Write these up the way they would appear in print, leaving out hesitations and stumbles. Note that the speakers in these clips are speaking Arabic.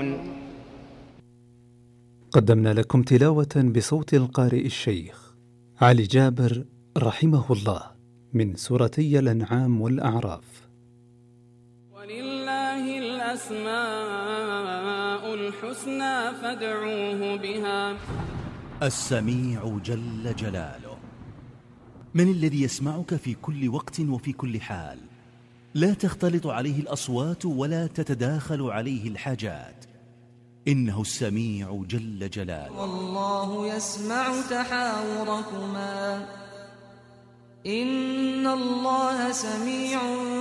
يعلمون. قدمنا لكم تلاوة بصوت القارئ الشيخ علي جابر رحمه الله من سورتي الأنعام والأعراف. ولله الأسماء الحسنى فادعوه بها. السميع جل جلاله. من الذي يسمعك في كل وقت وفي كل حال، لا تختلط عليه الأصوات ولا تتداخل عليه الحاجات، إنه السميع جل جلاله. والله يسمع تحاوركما إن الله سميع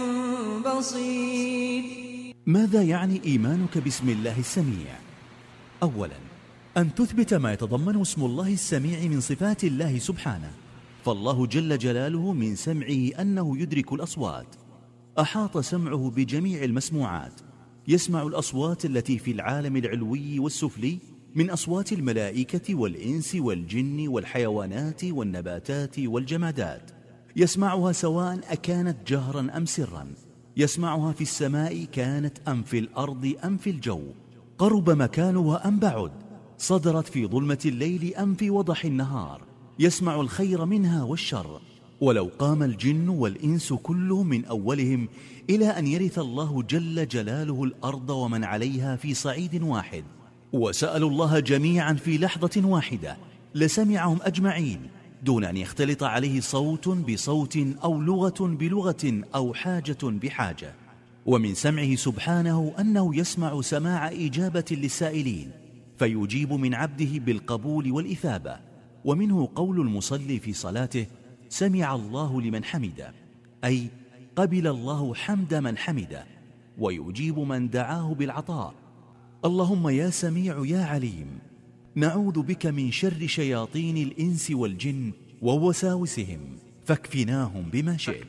بصير. ماذا يعني إيمانك باسم الله السميع؟ أولا، أن تثبت ما يتضمنه اسم الله السميع من صفات الله سبحانه، فالله جل جلاله من سمعه أنه يدرك الأصوات، أحاط سمعه بجميع المسموعات، يسمع الأصوات التي في العالم العلوي والسفلي من أصوات الملائكة والإنس والجن والحيوانات والنباتات والجمادات، يسمعها سواء أكانت جهرا أم سرا، يسمعها في السماء كانت أم في الأرض أم في الجو، قرب مكانها أم بعد، صدرت في ظلمة الليل أم في وضح النهار، يسمع الخير منها والشر. ولو قام الجن والإنس كلهم من أولهم إلى أن يرث الله جل جلاله الأرض ومن عليها في صعيد واحد، وسألوا الله جميعا في لحظة واحدة، لسمعهم أجمعين دون أن يختلط عليه صوت بصوت أو لغة بلغة أو حاجة بحاجة. ومن سمعه سبحانه أنه يسمع سماع إجابة للسائلين، فيجيب من عبده بالقبول والإثابة. ومنه قول المصلي في صلاته: سمع الله لمن حمده، أي قبل الله حمد من حمده، ويجيب من دعاه بالعطاء. اللهم يا سميع يا عليم، نعوذ بك من شر شياطين الإنس والجن ووساوسهم، فاكفناهم بما شئت.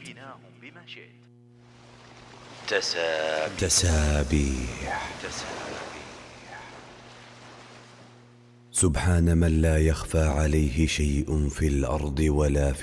تسابيح. سبحان من لا يخفى عليه شيء في الأرض ولا في